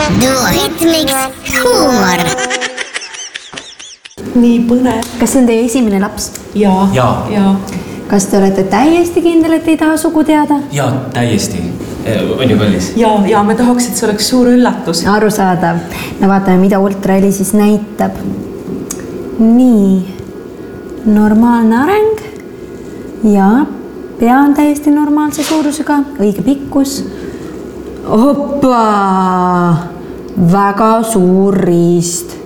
Duo ritmiks huumor. Nii põnev. Kas see on teie esimene laps? Jaa. Kas te olete täiesti kindel, et ei taha sugu teada? Jaa, täiesti. On ju kallis? Ja me tahaks, et see oleks suur üllatus. Arusaadav. No vaatame, mida ultraheli siis näitab. Nii. Normaalne areng. Ja pea on täiesti normaalse suurusega. Õige pikkus. Hoppa! Väga suur riist.